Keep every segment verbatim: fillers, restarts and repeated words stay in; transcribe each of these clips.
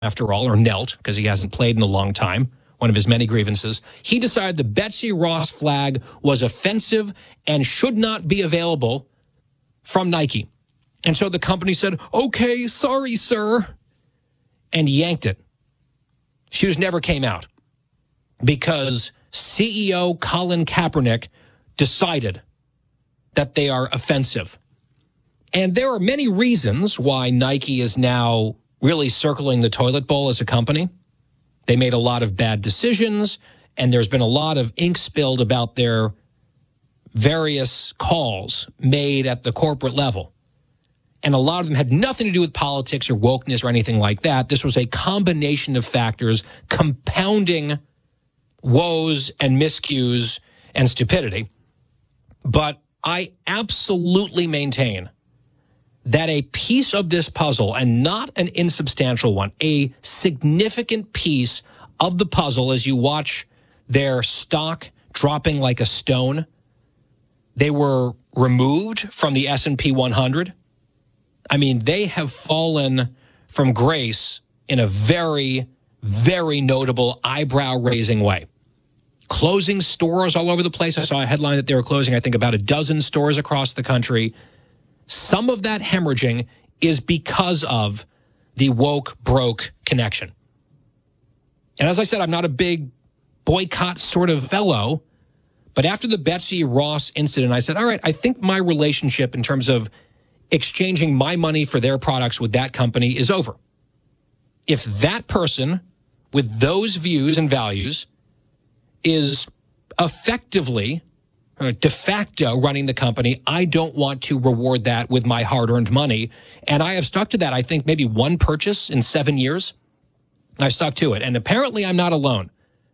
after all, or knelt, because he hasn't played in a long time, one of his many grievances. He decided the Betsy Ross flag was offensive and should not be available from Nike. And so the company said, okay, sorry, sir, and yanked it. Shoes never came out because C E O Colin Kaepernick decided that they are offensive. And there are many reasons why Nike is now really circling the toilet bowl as a company. They made a lot of bad decisions, and there's been a lot of ink spilled about their various calls made at the corporate level. And a lot of them had nothing to do with politics or wokeness or anything like that. This was a combination of factors compounding woes and miscues and stupidity. But I absolutely maintain that a piece of this puzzle, and not an insubstantial one, a significant piece of the puzzle as you watch their stock dropping like a stone. They were removed from the S and P one hundred. I mean, they have fallen from grace in a very, very notable eyebrow-raising way. Closing stores all over the place. I saw a headline that they were closing, I think, about a dozen stores across the country. Some of that hemorrhaging is because of the woke broke connection. And as I said, I'm not a big boycott sort of fellow, but after the Betsy Ross incident, I said, all right, I think my relationship in terms of exchanging my money for their products with that company is over. If that person with those views and values is effectively de facto running the company, I don't want to reward that with my hard-earned money. And I have stuck to that. I think maybe one purchase in seven years. I've stuck to it. And apparently I'm not alone.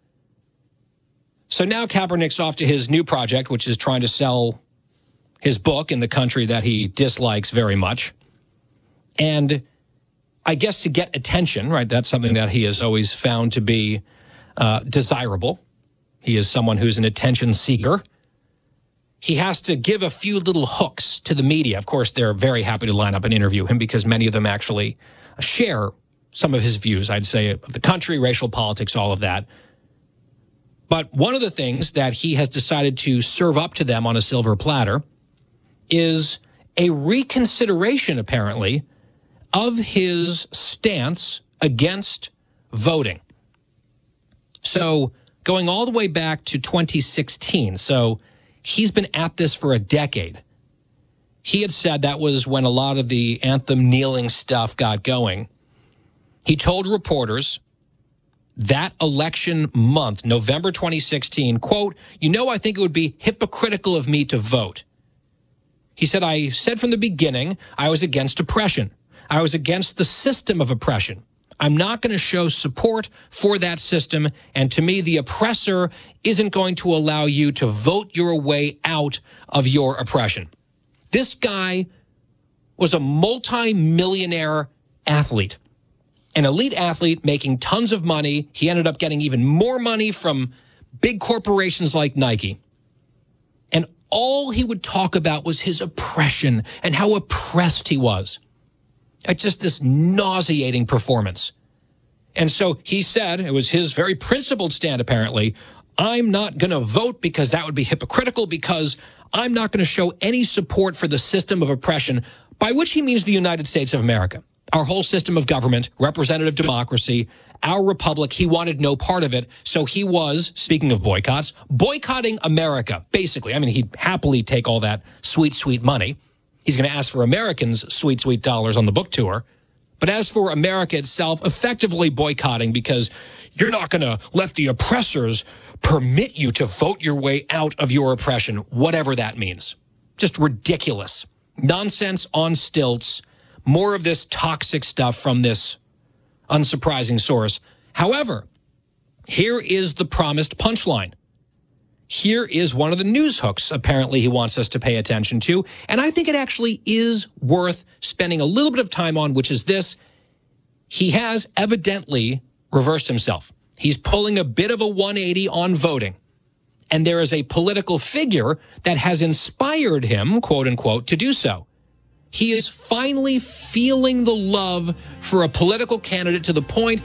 So now Kaepernick's off to his new project, which is trying to sell his book in the country that he dislikes very much. And I guess to get attention, right, that's something that he has always found to be uh, desirable. He is someone who's an attention seeker. He has to give a few little hooks to the media. Of course, they're very happy to line up and interview him because many of them actually share some of his views, I'd say, of the country, racial politics, all of that. But one of the things that he has decided to serve up to them on a silver platter is a reconsideration, apparently, of his stance against voting. So going all the way back to twenty sixteen, so he's been at this for a decade. He had said that was when a lot of the anthem kneeling stuff got going. He told reporters that election month, November twenty sixteen, quote, you know, I think it would be hypocritical of me to vote. He said, I said from the beginning, I was against oppression. I was against the system of oppression. I'm not going to show support for that system. And to me, the oppressor isn't going to allow you to vote your way out of your oppression. This guy was a multi-millionaire athlete, an elite athlete making tons of money. He ended up getting even more money from big corporations like Nike. And all he would talk about was his oppression and how oppressed he was. It's just this nauseating performance. And so he said, it was his very principled stand apparently, I'm not going to vote because that would be hypocritical, because I'm not going to show any support for the system of oppression, by which he means the United States of America. Our whole system of government, representative democracy, our republic, he wanted no part of it. So he was, speaking of boycotts, boycotting America, basically. I mean, he'd happily take all that sweet, sweet money. He's going to ask for Americans' sweet, sweet dollars on the book tour. But as for America itself, effectively boycotting, because you're not going to let the oppressors permit you to vote your way out of your oppression, whatever that means. Just ridiculous. Nonsense on stilts. More of this toxic stuff from this unsurprising source. However, here is the promised punchline. Here is one of the news hooks apparently he wants us to pay attention to, and I think it actually is worth spending a little bit of time on, which is this. He has evidently reversed himself. He's pulling a bit of a one eighty on voting, and there is a political figure that has inspired him, quote unquote, to do so. He is finally feeling the love for a political candidate to the point